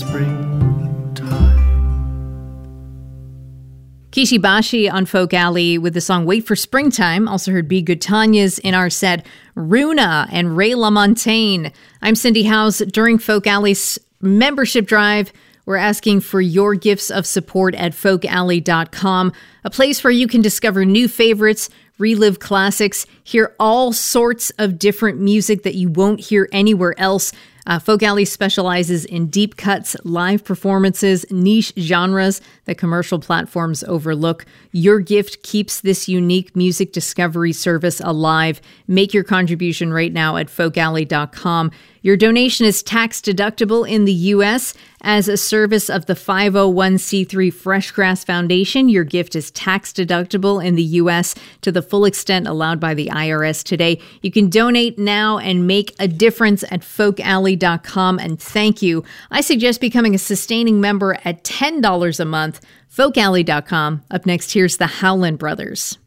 springtime. Kishi Bashi on Folk Alley with the song Wait for Springtime. Also heard Be Good Tanya's in our set, Runa and Ray LaMontagne. I'm Cindy Howes. During Folk Alley's membership drive, we're asking for your gifts of support at folkalley.com, a place where you can discover new favorites, relive classics, hear all sorts of different music that you won't hear anywhere else. Folk Alley specializes in deep cuts, live performances, niche genres that commercial platforms overlook. Your gift keeps this unique music discovery service alive. Make your contribution right now at folkalley.com. Your donation is tax deductible in the U.S. As a service of the 501c3 Freshgrass Foundation, your gift is tax deductible in the U.S. to the full extent allowed by the IRS today. You can donate now and make a difference at folkalley.com. And thank you. I suggest becoming a sustaining member at $10 a month. Folkalley.com. Up next, here's the Howlin' Brothers.